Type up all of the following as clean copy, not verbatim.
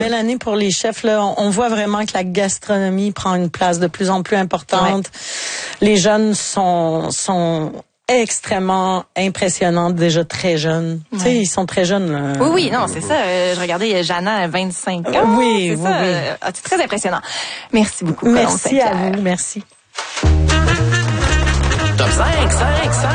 Belle année pour les chefs, là. On voit vraiment que la gastronomie prend une place de plus en plus importante. Ouais. Les jeunes sont extrêmement impressionnants, déjà très jeunes. Ouais. Tu sais, ils sont très jeunes, là. Oui, non, c'est ça. Je regardais Jana à 25 ans. Oui, c'est ça. Oui. C'est très impressionnant. Merci beaucoup. Merci à vous, merci. Top 5, 5, 5.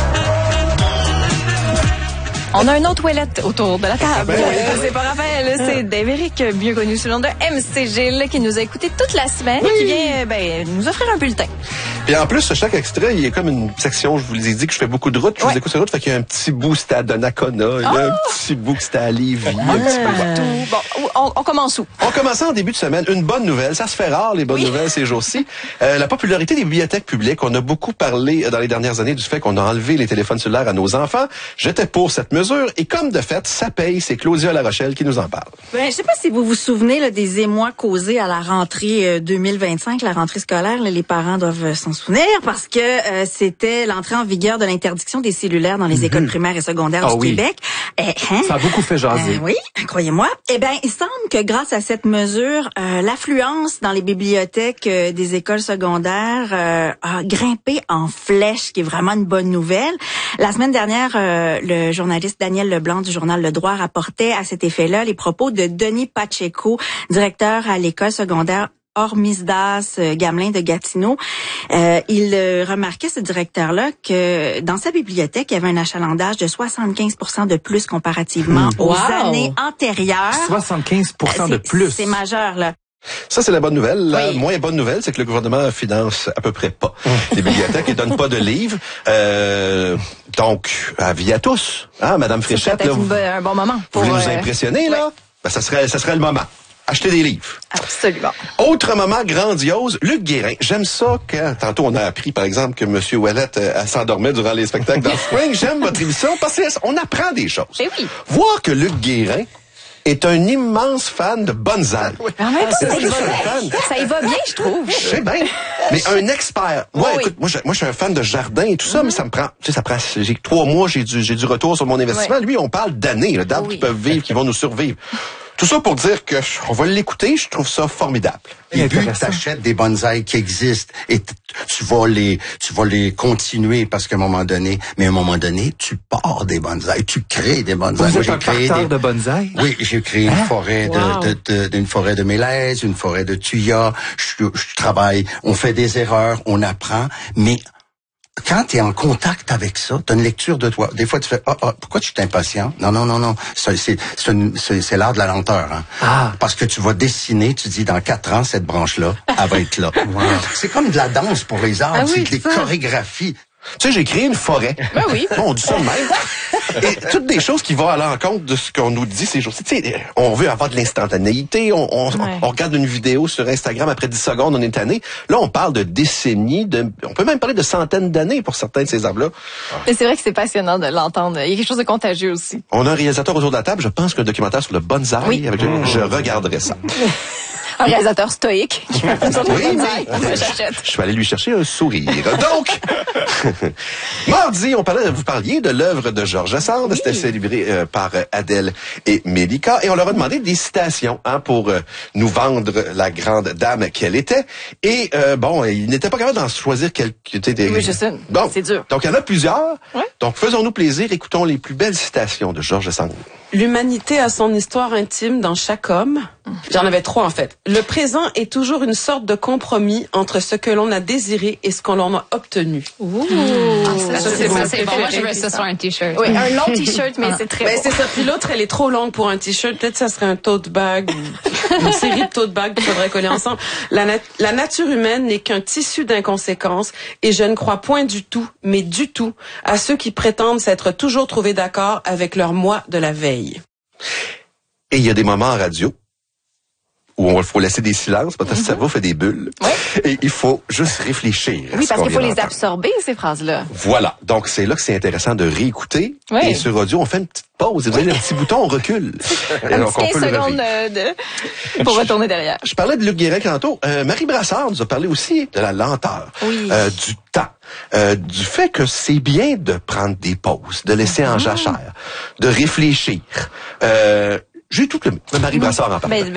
On a un autre ouellette autour de la table. C'est pas Raphaël, c'est Dave-Éric, mieux connu sous le nom de MC Gilles, qui nous a écouté toute la semaine et qui vient nous offrir un bulletin. Et en plus, chaque extrait, il y a comme une section, je vous ai dit que je fais beaucoup de routes, je vous écoute sur la route, fait qu'il y a un petit bout, c'était à Donnacona, il y a un petit bout que c'était à Lévis, un petit peu partout. Bon, on commence où? On commence en début de semaine. Une bonne nouvelle, ça se fait rare, les bonnes nouvelles ces jours-ci. La popularité des bibliothèques publiques, on a beaucoup parlé dans les dernières années du fait qu'on a enlevé les téléphones cellulaires à nos enfants. J'étais pour cette mesure, et comme de fait, ça paye, c'est Claudia La Rochelle qui nous en parle. Je sais pas si vous vous souvenez là, des émois causés à la rentrée 2025, la rentrée scolaire, là, les parents doivent s'en souvenir parce que c'était l'entrée en vigueur de l'interdiction des cellulaires dans les écoles primaires et secondaires du Québec. Ça a beaucoup fait jaser. Oui, croyez-moi. Il semble que grâce à cette mesure, l'affluence dans les bibliothèques des écoles secondaires a grimpé en flèche, qui est vraiment une bonne nouvelle. La semaine dernière, le journaliste Daniel Leblanc du journal Le Droit rapportait à cet effet-là les propos de Denis Pacheco, directeur à l'école secondaire Hormisdas Gamelin de Gatineau. Il remarquait, ce directeur-là, que dans sa bibliothèque, il y avait un achalandage de 75% de plus comparativement aux années antérieures. 75% de plus. C'est majeur, là. Ça, c'est la bonne nouvelle. La moins bonne nouvelle, c'est que le gouvernement finance à peu près pas les bibliothèques et donne pas de livres. Donc, avis à tous. Madame Fréchette, là, un bon moment. Vous voulez nous impressionner, là? Ben, ça serait le moment. Acheter des livres. Absolument. Autre moment grandiose, Luc Guérin. J'aime ça quand, tantôt on a appris, par exemple, que M. Ouellette s'endormait durant les spectacles dans Spring. J'aime votre émission parce qu'on apprend des choses. Et oui. Voir que Luc Guérin est un immense fan de bonsaï. En même temps, ça y va bien, je trouve. Je sais bien. Mais un expert. Écoute, moi, je suis un fan de jardin et tout ça, mais ça me prend, j'ai 3 mois, j'ai du retour sur mon investissement. Lui, on parle d'années, d'arbres qui peuvent vivre, qui vont nous survivre. Tout ça pour dire que on va l'écouter, je trouve ça formidable. Et puis, t'achètes des bonsaïs qui existent et tu vas les continuer parce qu'à un moment donné, tu pars des bonsaïs, tu crées des bonsaïs. Vous êtes un parterre de bonsaïs? Oui, j'ai créé une forêt une forêt de mélèzes, une forêt de thuya. Je travaille, on fait des erreurs, on apprend, mais quand tu es en contact avec ça, tu as une lecture de toi. Des fois, tu fais pourquoi tu es impatient? Non. C'est l'art de la lenteur. Hein? Parce que tu vas dessiner, tu dis dans 4 ans, cette branche-là, elle va être là. Wow. C'est comme de la danse pour les arts, c'est des chorégraphies. Tu sais, j'ai créé une forêt. Ben oui. On dit ça de même. Et toutes des choses qui vont à l'encontre de ce qu'on nous dit ces jours-ci. Tu sais, on veut avoir de l'instantanéité. On regarde une vidéo sur Instagram, après 10 secondes, on est tanné. Là, on parle de décennies, on peut même parler de centaines d'années pour certains de ces arbres-là. Mais c'est vrai que c'est passionnant de l'entendre. Il y a quelque chose de contagieux aussi. On a un réalisateur autour de la table. Je pense qu'un documentaire sur le bonsaï, je regarderai ça. Un réalisateur stoïque. Je suis allé lui chercher un sourire. Donc, mardi, vous parliez de l'œuvre de Georges Sand. C'était célébré par Adèle et Mélika. Et on leur a demandé des citations pour nous vendre la grande dame qu'elle était. Et il n'était pas capable d'en choisir quelques. Oui, je sais. Bon, c'est dur. Donc, il y en a plusieurs. Ouais. Donc, faisons-nous plaisir. Écoutons les plus belles citations de Georges Sand. L'humanité a son histoire intime dans chaque homme. J'en avais 3 en fait. Le présent est toujours une sorte de compromis entre ce que l'on a désiré et ce qu'on en a obtenu. Ouh. C'est bon. Moi, je veux ça sur un t-shirt. Oui, un long t-shirt, mais c'est très beau. C'est ça. Puis l'autre, elle est trop longue pour un t-shirt. Peut-être ça serait un tote bag ou une série de tote bags qu'il faudrait coller ensemble. La nature humaine n'est qu'un tissu d'inconséquences et je ne crois point du tout, mais du tout, à ceux qui prétendent s'être toujours trouvés d'accord avec leur moi de la veille. Et il y a des moments en radio où il faut laisser des silences parce que le cerveau fait des bulles. Ouais. Et il faut juste réfléchir. Oui, parce qu'il faut les absorber, ces phrases-là. Voilà. Donc, c'est là que c'est intéressant de réécouter. Oui. Et sur audio, on fait une petite pause. Et vous avez un petit bouton, on recule. Un petit 15 secondes pour retourner derrière. Je parlais de Luc Guérin tantôt. Marie Brassard nous a parlé aussi de la lenteur, du temps, du fait que c'est bien de prendre des pauses, de laisser en jachère, de réfléchir. J'ai tout aimé. Marie Brassard en parle.